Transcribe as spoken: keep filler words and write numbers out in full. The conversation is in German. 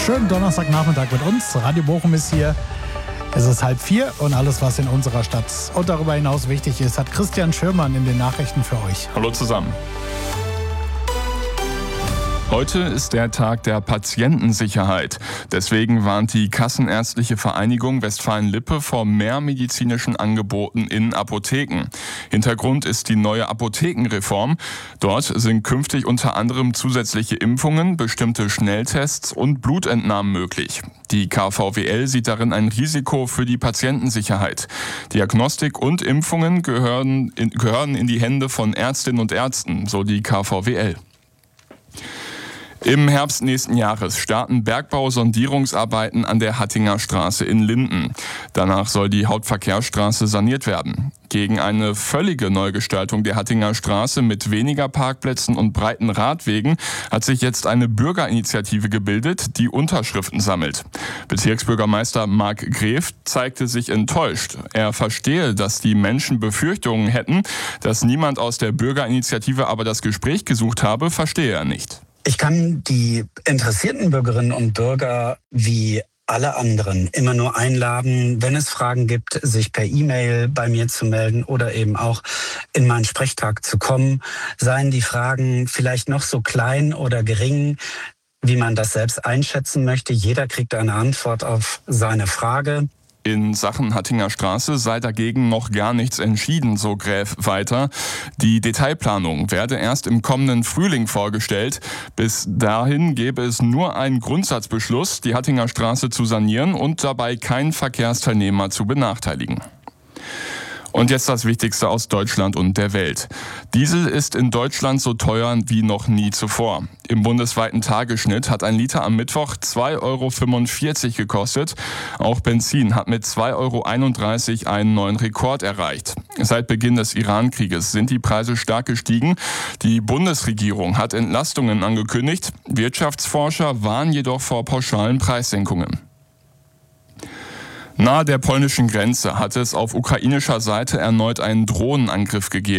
schönen Donnerstagnachmittag mit uns. Radio Bochum ist hier. Es ist halb vier und alles, was in unserer Stadt und darüber hinaus wichtig ist, hat Christian Schirmann in den Nachrichten für euch. Hallo zusammen. Heute ist der Tag der Patientensicherheit. Deswegen warnt die Kassenärztliche Vereinigung Westfalen-Lippe vor mehr medizinischen Angeboten in Apotheken. Hintergrund ist die neue Apothekenreform. Dort sind künftig unter anderem zusätzliche Impfungen, bestimmte Schnelltests und Blutentnahmen möglich. Die K V W L sieht darin ein Risiko für die Patientensicherheit. Diagnostik und Impfungen gehören in, gehören in die Hände von Ärztinnen und Ärzten, so die K V W L. Im Herbst nächsten Jahres starten Bergbausondierungsarbeiten an der Hattinger Straße in Linden. Danach soll die Hauptverkehrsstraße saniert werden. Gegen eine völlige Neugestaltung der Hattinger Straße mit weniger Parkplätzen und breiten Radwegen hat sich jetzt eine Bürgerinitiative gebildet, die Unterschriften sammelt. Bezirksbürgermeister Marc Gref zeigte sich enttäuscht. Er verstehe, dass die Menschen Befürchtungen hätten, dass niemand aus der Bürgerinitiative aber das Gespräch gesucht habe, verstehe er nicht. Ich kann die interessierten Bürgerinnen und Bürger wie alle anderen immer nur einladen, wenn es Fragen gibt, sich per E-Mail bei mir zu melden oder eben auch in meinen Sprechtag zu kommen. Seien die Fragen vielleicht noch so klein oder gering, wie man das selbst einschätzen möchte. Jeder kriegt eine Antwort auf seine Frage. In Sachen Hattinger Straße sei dagegen noch gar nichts entschieden, so Gräf weiter. Die Detailplanung werde erst im kommenden Frühling vorgestellt. Bis dahin gäbe es nur einen Grundsatzbeschluss, die Hattinger Straße zu sanieren und dabei keinen Verkehrsteilnehmer zu benachteiligen. Und jetzt das Wichtigste aus Deutschland und der Welt. Diesel ist in Deutschland so teuer wie noch nie zuvor. Im bundesweiten Tagesschnitt hat ein Liter am Mittwoch zwei Euro fünfundvierzig gekostet. Auch Benzin hat mit zwei Euro einunddreißig einen neuen Rekord erreicht. Seit Beginn des Iran-Krieges sind die Preise stark gestiegen. Die Bundesregierung hat Entlastungen angekündigt. Wirtschaftsforscher warnen jedoch vor pauschalen Preissenkungen. Nahe der polnischen Grenze hat es auf ukrainischer Seite erneut einen Drohnenangriff gegeben.